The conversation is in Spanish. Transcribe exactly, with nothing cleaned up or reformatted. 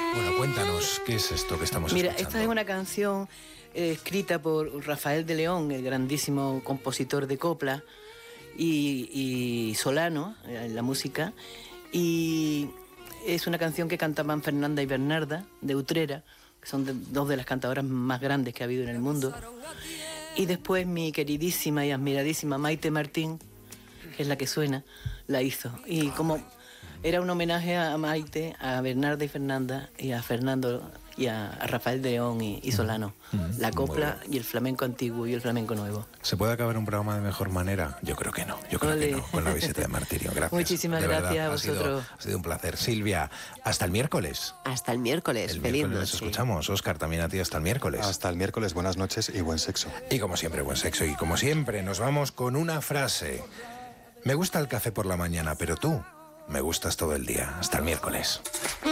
Bueno, cuéntanos, ¿qué es esto que estamos Mira, escuchando? esta es una canción eh, escrita por Rafael de León, el grandísimo compositor de copla, y, y Solano, eh, en la música, y es una canción que cantaban Fernanda y Bernarda, de Utrera, que son de, dos de las cantadoras más grandes que ha habido en el mundo, y después mi queridísima y admiradísima Maite Martín, que es la que suena, la hizo, y como era un homenaje a Maite, a Bernarda y Fernanda, y a Fernando y a, a Rafael de León y, y Solano. Mm, La copla y el flamenco antiguo y el flamenco nuevo. ¿Se puede acabar un programa de mejor manera? Yo creo que no, yo creo Ole. que no, con la visita de Martirio. Gracias. Muchísimas de gracias verdad, a vosotros. Ha sido, ha sido un placer. Silvia, hasta el miércoles. Hasta el miércoles. El Feliz miércoles noche. escuchamos. Óscar, también a ti hasta el miércoles. Hasta el miércoles, buenas noches y buen sexo. Y como siempre, buen sexo. Y como siempre, nos vamos con una frase. Me gusta el café por la mañana, pero tú me gustas todo el día. Hasta el miércoles.